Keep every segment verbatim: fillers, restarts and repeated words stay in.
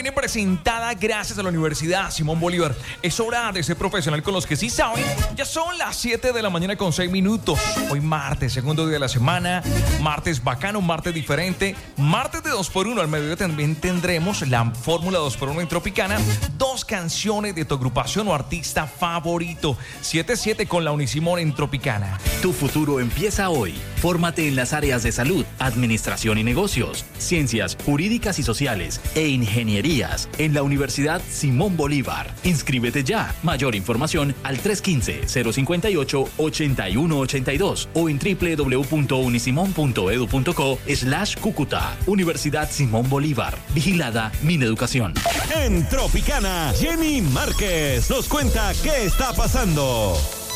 viene presentada gracias a la Universidad Simón Bolívar. Es hora de ser profesional con los que sí saben. Ya son las siete de la mañana con seis minutos. Hoy martes, segundo día de la semana. Martes bacano, martes diferente. Martes de dos por uno. Al mediodía también tendremos la fórmula dos por uno en Tropicana. Dos canciones de tu agrupación o artista favorito. siete siete con la Unisimón en Tropicana. Tu futuro empieza hoy. Fórmate en las áreas de salud, administración y negocios, ciencias jurídicas y sociales e ingenierías en la Universidad Simón Bolívar. Inscríbete ya. Mayor información al tres uno cinco, cero cinco ocho, ocho uno ocho dos o en doble u doble u doble u punto unisimón punto edu punto co slash Cúcuta. Universidad Simón Bolívar. Vigilada Mineducación. En Tropicana, Jenny Márquez nos cuenta qué está pasando.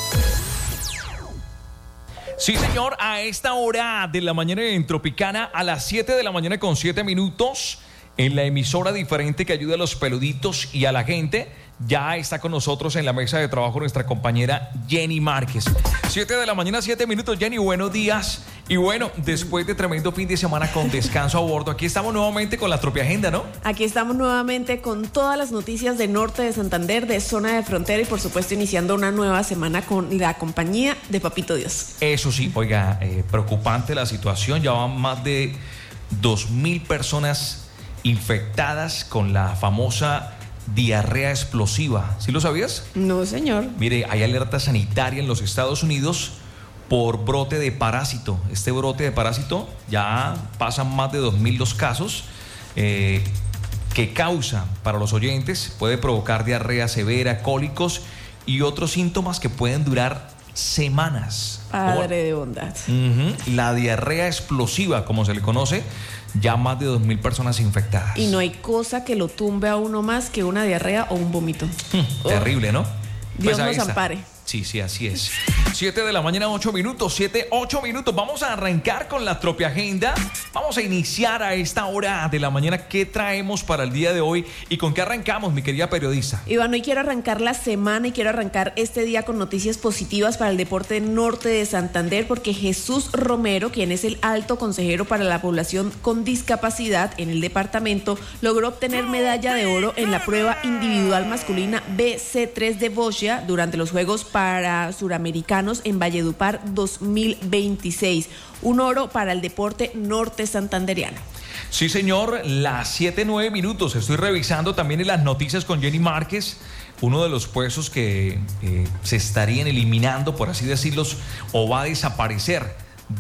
Sí, señor, a esta hora de la mañana en Tropicana, a las siete de la mañana con siete minutos, en la emisora diferente que ayuda a los peluditos y a la gente, ya está con nosotros en la mesa de trabajo nuestra compañera Jenny Márquez. siete de la mañana, siete minutos. Jenny, buenos días. Y bueno, después de tremendo fin de semana con descanso a bordo, aquí estamos nuevamente con la Tropiagenda, ¿no? Aquí estamos nuevamente con todas las noticias de norte de Santander, de zona de frontera y por supuesto iniciando una nueva semana con la compañía de Papito Dios. Eso sí, oiga, eh, preocupante la situación. Ya van más de dos mil personas infectadas con la famosa diarrea explosiva. ¿Sí lo sabías? No, señor. Mire, hay alerta sanitaria en los Estados Unidos por brote de parásito. Este brote de parásito ya pasan más de dos mil dos casos eh, que causa para los oyentes, puede provocar diarrea severa, cólicos y otros síntomas que pueden durar semanas. Padre de bondad. Uh-huh. La diarrea explosiva, como se le conoce, ya más de dos mil personas infectadas. Y no hay cosa que lo tumbe a uno más que una diarrea o un vómito. Hmm, terrible, ¿no? Dios Pues ahí nos está. ampare. Sí, sí, así es. siete de la mañana, ocho minutos, siete, ocho minutos. Vamos a arrancar con la Tropiagenda. Vamos a iniciar a esta hora de la mañana. ¿Qué traemos para el día de hoy? ¿Y con qué arrancamos, mi querida periodista? Iván, hoy quiero arrancar la semana y quiero arrancar este día con noticias positivas para el deporte norte de Santander, porque Jesús Romero, quien es el alto consejero para la población con discapacidad en el departamento, logró obtener medalla de oro en la prueba individual masculina B C tres de Boschia durante los Juegos para Suramericanos en Valledupar dos mil veintiséis. Un oro para el deporte norte santanderiano. Sí, señor, las siete, nueve minutos. Estoy revisando también en las noticias con Jenny Márquez. Uno de los puestos que eh, se estarían eliminando, por así decirlo, o va a desaparecer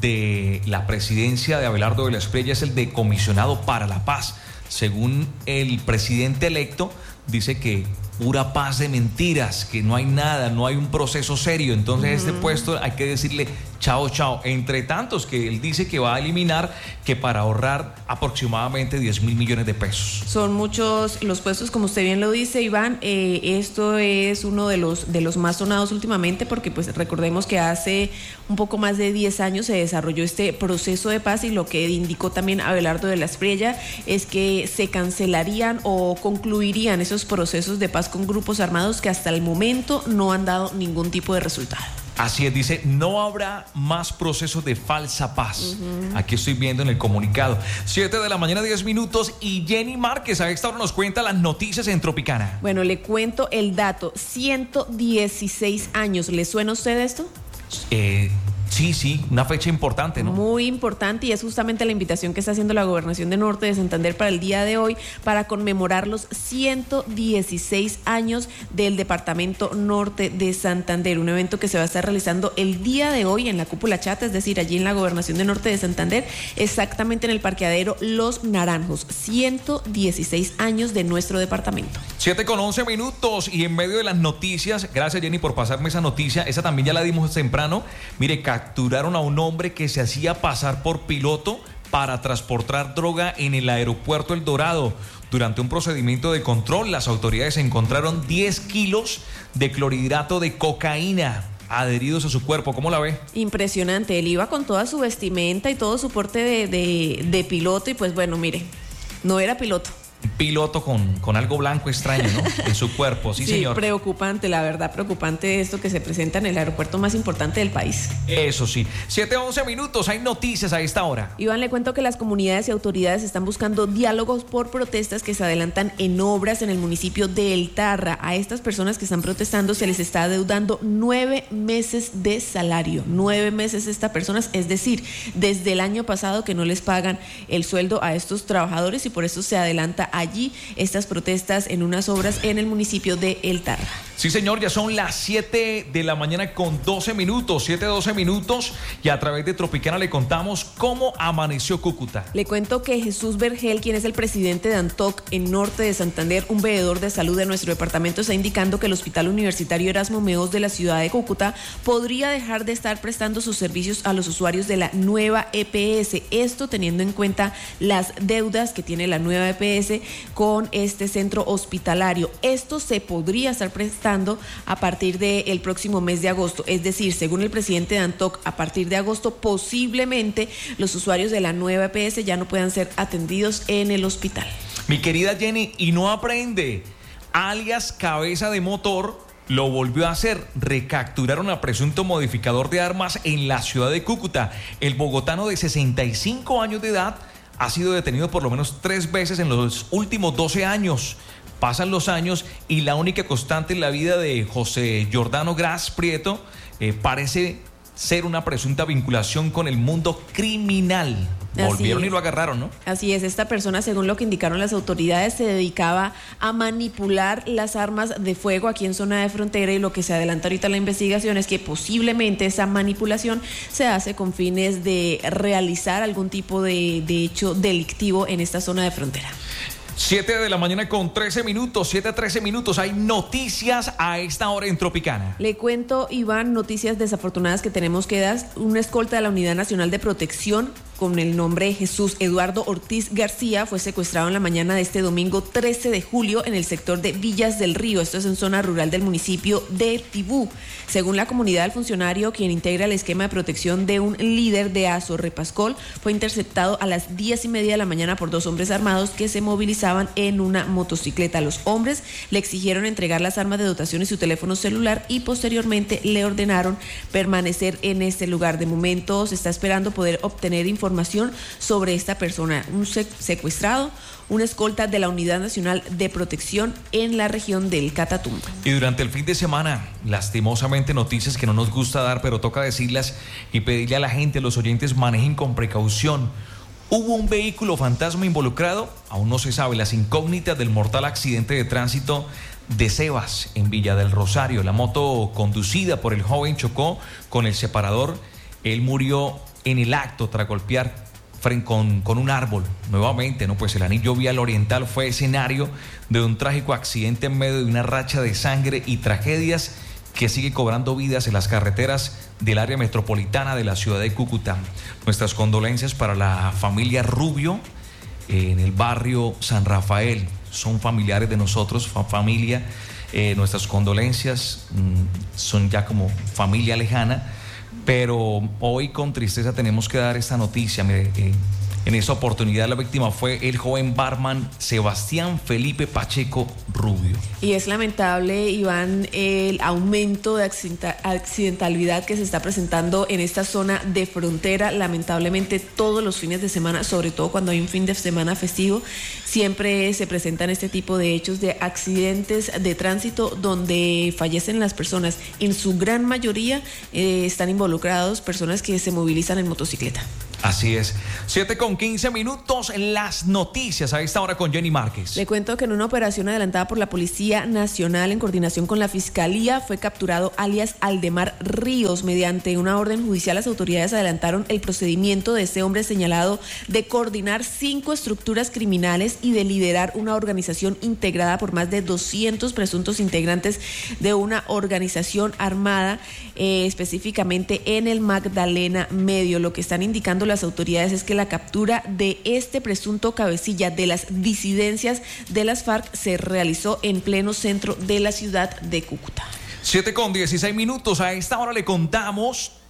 de la presidencia de Abelardo de la Espriella es el de comisionado para la paz. Según el presidente electo, dice que pura paz de mentiras, que no hay nada, no hay un proceso serio. Entonces uh-huh. este puesto hay que decirle chao, chao. Entre tantos que él dice que va a eliminar, que para ahorrar aproximadamente diez mil millones de pesos. Son muchos los puestos, como usted bien lo dice, Iván. Eh, esto es uno de los, de los más sonados últimamente, porque pues recordemos que hace un poco más de diez años se desarrolló este proceso de paz y lo que indicó también Abelardo de la Espriella es que se cancelarían o concluirían esos procesos de paz con grupos armados que hasta el momento no han dado ningún tipo de resultado. Así es, dice, no habrá más procesos de falsa paz. Uh-huh. Aquí estoy viendo en el comunicado. siete de la mañana, diez minutos, y Jenny Márquez a esta hora nos cuenta las noticias en Tropicana. Bueno, le cuento el dato, ciento dieciséis años. ¿Le suena a usted esto? Eh... Sí, sí, una fecha importante, ¿no? Muy importante, y es justamente la invitación que está haciendo la Gobernación de Norte de Santander para el día de hoy, para conmemorar los ciento dieciséis años del Departamento Norte de Santander, un evento que se va a estar realizando el día de hoy en la Cúpula Chata, es decir, allí en la Gobernación de Norte de Santander, exactamente en el parqueadero Los Naranjos. ciento dieciséis años de nuestro departamento. siete con once minutos, y en medio de las noticias, gracias Jenny por pasarme esa noticia, esa también ya la dimos temprano. Mire, capturaron a un hombre que se hacía pasar por piloto para transportar droga en el aeropuerto El Dorado. Durante un procedimiento de control, las autoridades encontraron diez kilos de clorhidrato de cocaína adheridos a su cuerpo. ¿Cómo la ve? Impresionante, él iba con toda su vestimenta y todo su porte de, de, de piloto y pues bueno, mire, no era piloto. piloto con, con algo blanco extraño, ¿no? En su cuerpo, sí, sí, señor. Preocupante, la verdad, preocupante esto que se presenta en el aeropuerto más importante del país. Eso sí. siete once minutos, hay noticias a esta hora. Iván, le cuento que las comunidades y autoridades están buscando diálogos por protestas que se adelantan en obras en el municipio de El Tarra. A estas personas que están protestando se les está adeudando nueve meses de salario. Nueve meses estas personas, es decir, desde el año pasado que no les pagan el sueldo a estos trabajadores y por eso se adelanta allí estas protestas en unas obras en el municipio de El Tarra. Sí, señor, ya son las siete de la mañana con doce minutos, siete doce minutos, y a través de Tropicana le contamos cómo amaneció Cúcuta. Le cuento que Jesús Vergel, quien es el presidente de ANTOC en Norte de Santander, un veedor de salud de nuestro departamento, está indicando que el Hospital Universitario Erasmo Meos de la ciudad de Cúcuta podría dejar de estar prestando sus servicios a los usuarios de la nueva E P S. Esto teniendo en cuenta las deudas que tiene la nueva E P S con este centro hospitalario. Esto se podría estar prestando a partir del próximo mes de agosto. Es decir, según el presidente de ANTOC, a partir de agosto posiblemente los usuarios de la nueva E P S ya no puedan ser atendidos en el hospital. Mi querida Jenny, y no aprende, alias Cabeza de Motor lo volvió a hacer. Recapturaron a presunto modificador de armas en la ciudad de Cúcuta. El bogotano de sesenta y cinco años de edad ha sido detenido por lo menos tres veces en los últimos doce años. Pasan los años y la única constante en la vida de José Jordano Gras Prieto eh, parece ser una presunta vinculación con el mundo criminal. Volvieron y lo agarraron, ¿no? Así es, esta persona, según lo que indicaron las autoridades, se dedicaba a manipular las armas de fuego aquí en zona de frontera, y lo que se adelanta ahorita en la investigación es que posiblemente esa manipulación se hace con fines de realizar algún tipo de, de hecho delictivo en esta zona de frontera. siete de la mañana con trece minutos, siete trece minutos. Hay noticias a esta hora en Tropicana. Le cuento, Iván, noticias desafortunadas que tenemos que dar. Una escolta de la Unidad Nacional de Protección con el nombre Jesús Eduardo Ortiz García fue secuestrado en la mañana de este domingo trece de julio en el sector de Villas del Río. Esto es en zona rural del municipio de Tibú. Según la comunidad, el funcionario, quien integra el esquema de protección de un líder de Azo Repascol, fue interceptado a las diez y media de la mañana por dos hombres armados que se movilizaban en una motocicleta. Los hombres le exigieron entregar las armas de dotación y su teléfono celular y posteriormente le ordenaron permanecer en este lugar. De momento se está esperando poder obtener información información sobre esta persona, un secuestrado, una escolta de la Unidad Nacional de Protección en la región del Catatumbo. Y durante el fin de semana, lastimosamente, noticias que no nos gusta dar, pero toca decirlas y pedirle a la gente, a los oyentes, manejen con precaución. Hubo un vehículo fantasma involucrado, aún no se sabe las incógnitas del mortal accidente de tránsito de Sebas en Villa del Rosario. La moto conducida por el joven chocó con el separador. Él murió en el acto tras golpear con, con un árbol. Nuevamente, ¿no? Pues el anillo vial oriental fue escenario de un trágico accidente en medio de una racha de sangre y tragedias que sigue cobrando vidas en las carreteras del área metropolitana de la ciudad de Cúcuta. Nuestras condolencias para la familia Rubio eh, en el barrio San Rafael. Son familiares de nosotros, familia. Eh, nuestras condolencias mmm, son ya como familia lejana. Pero hoy con tristeza tenemos que dar esta noticia. Mire, eh, en esta oportunidad la víctima fue el joven barman Sebastián Felipe Pacheco Rubio. Y es lamentable, Iván, el aumento de accidentalidad que se está presentando en esta zona de frontera. Lamentablemente todos los fines de semana, sobre todo cuando hay un fin de semana festivo, siempre se presentan este tipo de hechos de accidentes de tránsito donde fallecen las personas. En su gran mayoría eh, están involucrados personas que se movilizan en motocicleta. Así es. siete con quince minutos, las noticias a esta hora con Jenny Márquez. Le cuento que en una operación adelantada por la Policía Nacional en coordinación con la Fiscalía fue capturado alias Aldemar Ríos. Mediante una orden judicial, las autoridades adelantaron el procedimiento de este hombre señalado de coordinar cinco estructuras criminales y de liderar una organización integrada por más de doscientos presuntos integrantes de una organización armada, eh, específicamente en el Magdalena Medio. Lo que están indicando las autoridades es que la captura de este presunto cabecilla de las disidencias de las FARC se realizó en pleno centro de la ciudad de Cúcuta. siete con dieciséis minutos, a esta hora le contamos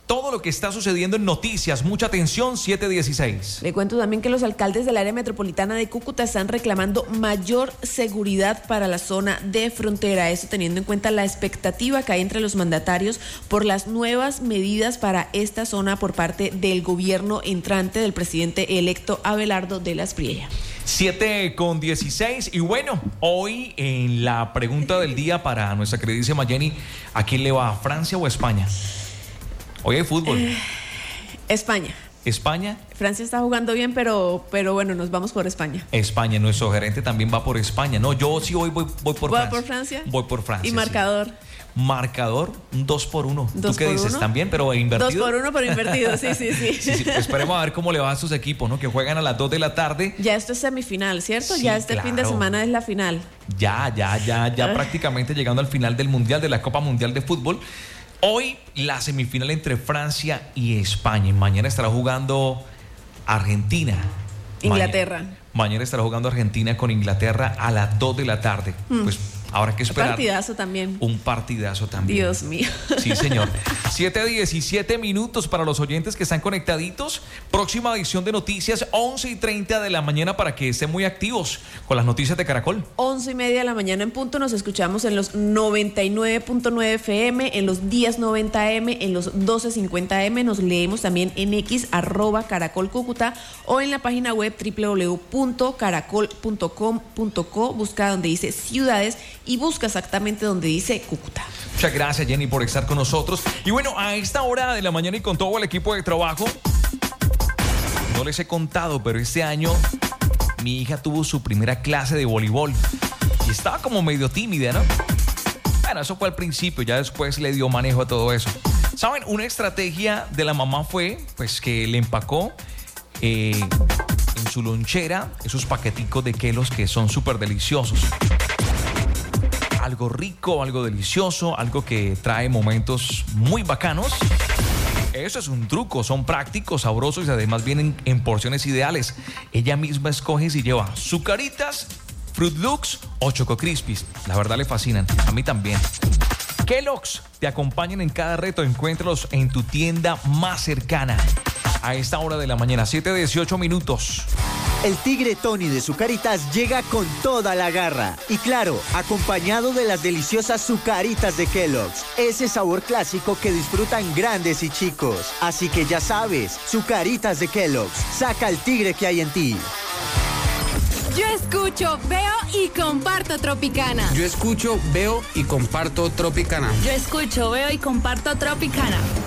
todo lo que está sucediendo en noticias. Mucha atención, siete dieciséis. Le cuento también que los alcaldes del área metropolitana de Cúcuta están reclamando mayor seguridad para la zona de frontera. Eso teniendo en cuenta la expectativa que hay entre los mandatarios por las nuevas medidas para esta zona por parte del gobierno entrante del presidente electo Abelardo de la Espriella. siete con dieciséis. Y bueno, hoy en la pregunta del día para nuestra queridísima Jenny, ¿a quién le va? ¿A Francia o a España? Hoy hay fútbol. Eh, España. ¿España? Francia está jugando bien, pero, pero bueno, nos vamos por España. España, nuestro gerente también va por España. No, yo sí hoy voy, voy por ¿Va Francia. por Francia? Voy por Francia. ¿Y marcador? Sí. Marcador, un dos por uno. ¿Tú qué dices? Uno? También, pero invertido. Dos por uno, pero invertido, sí, sí, sí. sí, sí. Esperemos a ver cómo le va a sus equipos, ¿no? Que juegan a las dos de la tarde. Ya esto es semifinal, ¿cierto? Sí, ya este claro. fin de semana es la final. Ya, ya, ya, ya prácticamente llegando al final del Mundial, de la Copa Mundial de Fútbol. Hoy la semifinal entre Francia y España. Mañana estará jugando Argentina. Inglaterra. Mañana, mañana estará jugando Argentina con Inglaterra a las dos de la tarde. Mm. Pues habrá que esperar. Un partidazo también. Un partidazo también. Dios mío. Sí, señor. siete diecisiete minutos para los oyentes que están conectaditos. Próxima edición de noticias, once y treinta de la mañana, para que estén muy activos con las noticias de Caracol. once y media de la mañana en punto. Nos escuchamos en los noventa y nueve punto nueve F M, en los diez noventa M, en los doce cincuenta M. Nos leemos también en X, arroba Caracol Cúcuta, o en la página web doble u doble u doble u punto caracol punto com punto co. Busca donde dice ciudades y busca exactamente donde dice Cúcuta. Muchas gracias, Jenny, por estar con nosotros. Y bueno, a esta hora de la mañana y con todo el equipo de trabajo, no les he contado, pero este año mi hija tuvo su primera clase de voleibol y estaba como medio tímida, ¿no? Bueno, eso fue al principio, ya después le dio manejo a todo eso. ¿Saben? Una estrategia de la mamá fue, pues, que le empacó eh, en su lonchera esos paqueticos de Kellogg's que son súper deliciosos. Algo rico, algo delicioso, algo que trae momentos muy bacanos. Eso es un truco, son prácticos, sabrosos y además vienen en porciones ideales. Ella misma escoge si lleva Zucaritas, Fruit Loops o Choco Crispies. La verdad le fascinan, a mí también. Kellogg's te acompañan en cada reto, encuéntralos en tu tienda más cercana. A esta hora de la mañana, siete dieciocho minutos. El Tigre Tony de Zucaritas llega con toda la garra. Y claro, acompañado de las deliciosas Zucaritas de Kellogg's. Ese sabor clásico que disfrutan grandes y chicos. Así que ya sabes, Zucaritas de Kellogg's. Saca el tigre que hay en ti. Yo escucho, veo y comparto Tropicana. Yo escucho, veo y comparto Tropicana. Yo escucho, veo y comparto Tropicana.